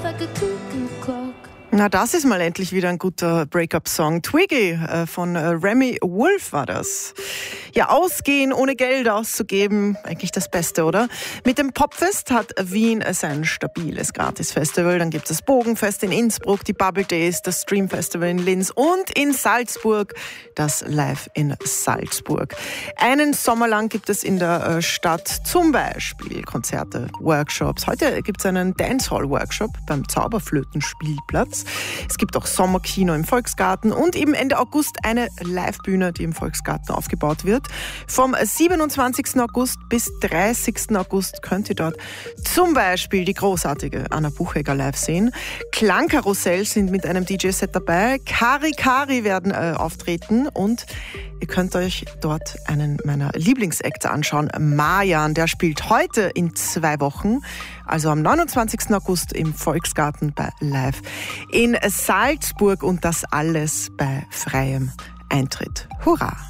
Na, das ist mal endlich wieder ein guter Break-up-Song. Twiggy von Remy Wolf war das. Ja, ausgehen, ohne Geld auszugeben, eigentlich das Beste, oder? Mit dem Popfest hat Wien sein stabiles Gratis-Festival. Dann gibt es das Bogenfest in Innsbruck, die Bubble Days, das Stream Festival in Linz und in Salzburg das Live in Salzburg. Einen Sommer lang gibt es in der Stadt zum Beispiel Konzerte, Workshops. Heute gibt es einen Dancehall-Workshop beim Zauberflötenspielplatz. Es gibt auch Sommerkino im Volksgarten und eben Ende August eine Livebühne, die im Volksgarten aufgebaut wird. Vom 27. August bis 30. August könnt ihr dort zum Beispiel die großartige Anna Buchegger live sehen. Klangkarussell sind mit einem DJ-Set dabei. Kari werden auftreten und ihr könnt euch dort einen meiner Lieblingsacts anschauen. Marjan, der spielt heute in 2 Wochen, also am 29. August im Volksgarten bei Live in Salzburg und das alles bei freiem Eintritt. Hurra!